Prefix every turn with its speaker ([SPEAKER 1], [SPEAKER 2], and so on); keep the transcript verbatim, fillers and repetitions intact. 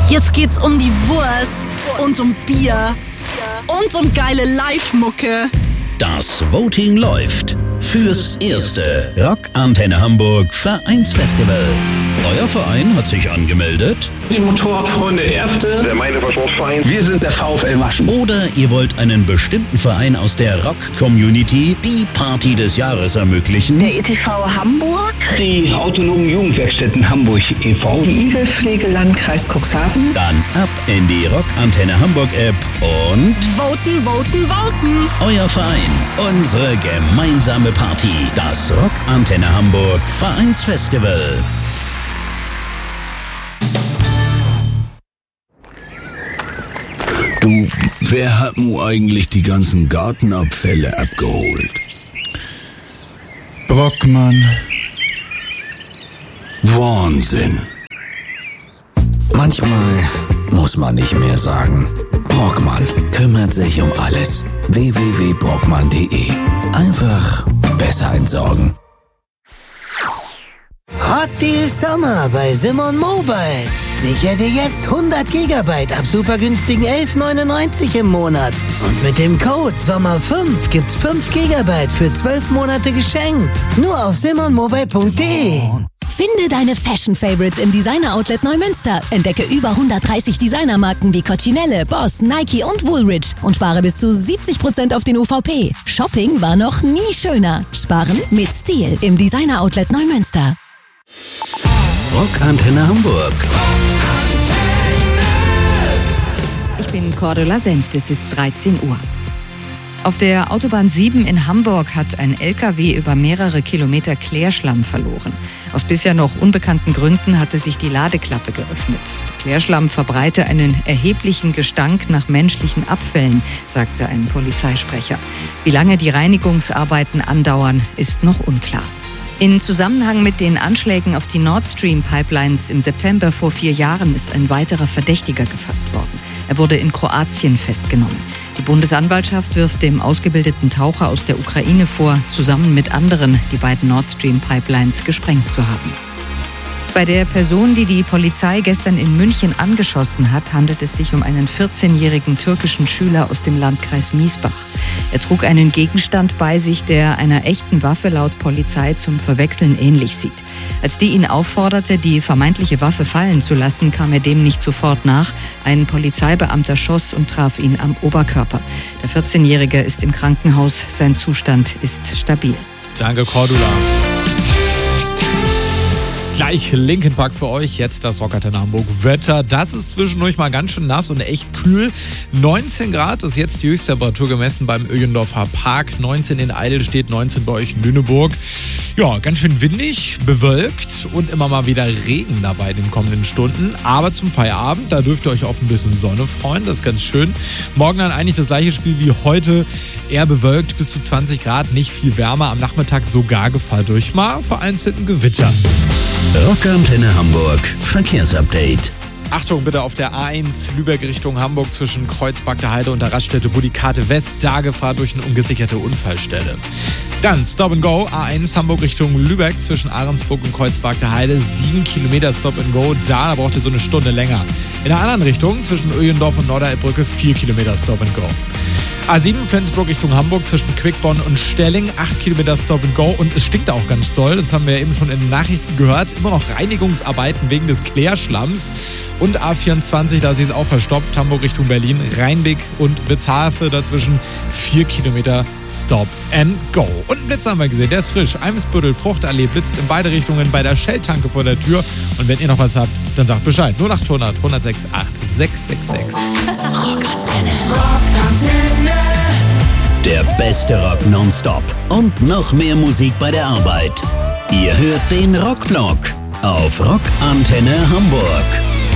[SPEAKER 1] Jetzt geht's um die Wurst und um Bier und um geile Live-Mucke.
[SPEAKER 2] Das Voting läuft fürs erste Rock Antenne Hamburg Vereinsfestival. Euer Verein hat sich angemeldet?
[SPEAKER 3] Die Motorradfreunde Erfte, der Meide-Verein, wir sind der VfL Maschen.
[SPEAKER 2] Oder ihr wollt einen bestimmten Verein aus der Rock-Community die Party des Jahres ermöglichen?
[SPEAKER 4] Der E T V Hamburg,
[SPEAKER 3] die autonomen Jugendwerkstätten Hamburg e V,
[SPEAKER 4] die Igelpflege Landkreis Cuxhaven.
[SPEAKER 2] Dann ab in die Rock Antenne Hamburg App und
[SPEAKER 1] voten, voten, voten.
[SPEAKER 2] Euer Verein, unsere gemeinsame Party, das Rock Antenne Hamburg Vereinsfestival.
[SPEAKER 5] Du, wer hat nun eigentlich die ganzen Gartenabfälle abgeholt?
[SPEAKER 6] Brockmann.
[SPEAKER 5] Wahnsinn.
[SPEAKER 7] Manchmal muss man nicht mehr sagen. Brockmann kümmert sich um alles. w w w punkt brockmann punkt de. Einfach besser entsorgen.
[SPEAKER 8] Hot Deal Sommer bei Simon Mobile. Sicher dir jetzt hundert Gigabyte ab super günstigen elf neunundneunzig im Monat. Und mit dem Code Sommer fünf gibt's fünf Gigabyte für zwölf Monate geschenkt. Nur auf simon mobile punkt de.
[SPEAKER 9] Finde deine Fashion-Favorites im Designer-Outlet Neumünster. Entdecke über hundertdreißig Designermarken wie Coccinelle, Boss, Nike und Woolrich und spare bis zu siebzig Prozent auf den U V P. Shopping war noch nie schöner. Sparen mit Stil im Designer-Outlet Neumünster.
[SPEAKER 2] Rock Antenne Hamburg.
[SPEAKER 10] Ich bin Cordula Senft, es ist dreizehn Uhr. Auf der Autobahn sieben in Hamburg hat ein L K W über mehrere Kilometer Klärschlamm verloren. Aus bisher noch unbekannten Gründen hatte sich die Ladeklappe geöffnet. Klärschlamm verbreite einen erheblichen Gestank nach menschlichen Abfällen, sagte ein Polizeisprecher. Wie lange die Reinigungsarbeiten andauern, ist noch unklar. In Zusammenhang mit den Anschlägen auf die Nord Stream Pipelines im September vor vier Jahren ist ein weiterer Verdächtiger gefasst worden. Er wurde in Kroatien festgenommen. Die Bundesanwaltschaft wirft dem ausgebildeten Taucher aus der Ukraine vor, zusammen mit anderen die beiden Nord Stream Pipelines gesprengt zu haben. Bei der Person, die die Polizei gestern in München angeschossen hat, handelt es sich um einen vierzehnjährigen türkischen Schüler aus dem Landkreis Miesbach. Er trug einen Gegenstand bei sich, der einer echten Waffe laut Polizei zum Verwechseln ähnlich sieht. Als die ihn aufforderte, die vermeintliche Waffe fallen zu lassen, kam er dem nicht sofort nach. Ein Polizeibeamter schoss und traf ihn am Oberkörper. Der vierzehnjährige ist im Krankenhaus, sein Zustand ist stabil.
[SPEAKER 11] Danke, Cordula. Gleich Linkin Park für euch, jetzt das Rock Antenne Hamburg Wetter. Das ist zwischendurch mal ganz schön nass und echt kühl. neunzehn Grad ist jetzt die Höchsttemperatur gemessen beim Öjendorfer Park. neunzehn in Eidelstedt, neunzehn bei euch in Lüneburg. Ja, ganz schön windig, bewölkt und immer mal wieder Regen dabei in den kommenden Stunden. Aber zum Feierabend, da dürft ihr euch auf ein bisschen Sonne freuen, das ist ganz schön. Morgen dann eigentlich das gleiche Spiel wie heute. Eher bewölkt, bis zu zwanzig Grad, nicht viel wärmer. Am Nachmittag sogar Gefahr durch mal vereinzelten Gewitter.
[SPEAKER 2] Rock Antenne Hamburg Verkehrsupdate.
[SPEAKER 11] Achtung bitte auf der A eins Lübeck Richtung Hamburg zwischen Kreuzberg der Heide und der Raststätte Budikate West. Da Gefahr durch eine ungesicherte Unfallstelle. Dann Stop and Go, A eins Hamburg Richtung Lübeck zwischen Ahrensburg und Kreuzberg der Heide. Sieben Kilometer Stop and Go, da, da braucht ihr so eine Stunde länger. In der anderen Richtung zwischen Öjendorf und Norderelbbrücke vier Kilometer Stop and Go. A sieben Flensburg Richtung Hamburg zwischen Quickborn und Stelling, acht Kilometer Stop and Go und es stinkt auch ganz doll, das haben wir ja eben schon in den Nachrichten gehört, immer noch Reinigungsarbeiten wegen des Klärschlamms und A vierundzwanzig, da ist es auch verstopft, Hamburg Richtung Berlin, Rheinbeck und Witzhafe dazwischen vier Kilometer Stop and Go. Und einen Blitz haben wir gesehen, der ist frisch, Eimsbüttel, Fruchtallee blitzt in beide Richtungen bei der Shell-Tanke vor der Tür und wenn ihr noch was habt, dann sagt Bescheid, null acht hundert, hundertsechs, acht, sechs sechs sechs.
[SPEAKER 2] Rockantenne. Rockantenne. Der beste Rock nonstop und noch mehr Musik bei der Arbeit. Ihr hört den Rockblock auf Rock Antenne Hamburg.